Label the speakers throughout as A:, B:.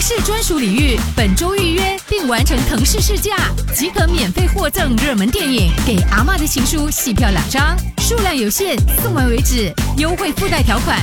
A: 氏专属礼遇，本周预约并完成腾氏试驾，即可免费获赠热门电影《给阿嬷的情书》戏票2张，数量有限，送完为止，优惠附带条款。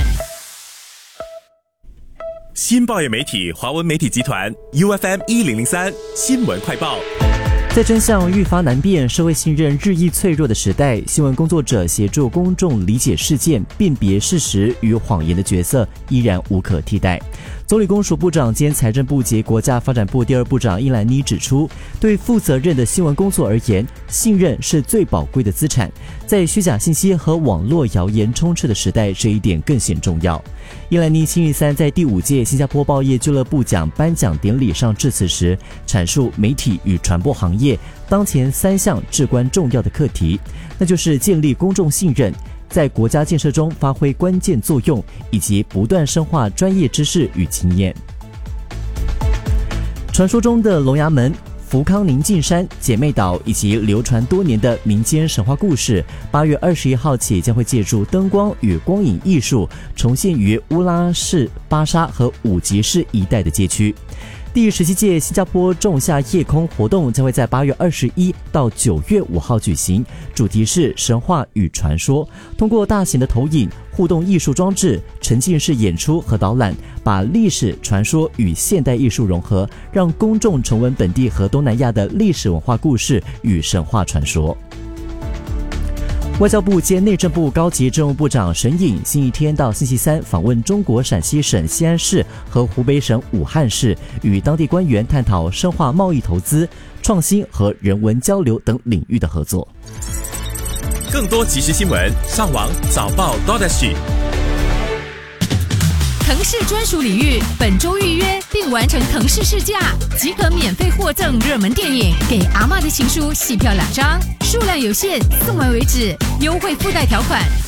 B: 新报业媒体华文媒体集团 UFM1003 新闻快报。
C: 在真相愈发难辨、社会信任日益脆弱的时代，新闻工作者协助公众理解事件、辨别事实与谎言的角色依然无可替代。总理公署部长兼财政部及国家发展部第2部长伊兰妮指出，对负责任的新闻工作而言，信任是最宝贵的资产。在虚假信息和网络谣言充斥的时代，这一点更显重要。伊兰妮星期三在第5届新加坡报业俱乐部奖颁奖典礼上致辞时，阐述媒体与传播行业当前3项至关重要的课题，那就是建立公众信任，在国家建设中发挥关键作用，以及不断深化专业知识与经验。传说中的龙牙门、福康宁静山、姐妹岛以及流传多年的民间神话故事，8月21号起将会借助灯光与光影艺术，重现于乌拉市、巴沙和五级市一带的街区。第17届新加坡仲夏夜空活动将会在8月21到9月5号举行，主题是神话与传说，通过大型的投影、互动艺术装置、沉浸式演出和导览，把历史、传说与现代艺术融合，让公众重温本地和东南亚的历史文化故事与神话传说。外交部兼内政部高级政务部长沈颖星期天到星期三访问中国陕西省西安市和湖北省武汉市，与当地官员探讨深化贸易投资、创新和人文交流等领域的合作。
B: 更多即时新闻，上网早报 .sg。
A: 腾氏专属礼遇，本周预约并完成腾氏试驾，即可免费获赠热门电影《给阿嬷的情书》戏票2张，数量有限，送完为止，优惠附带条款。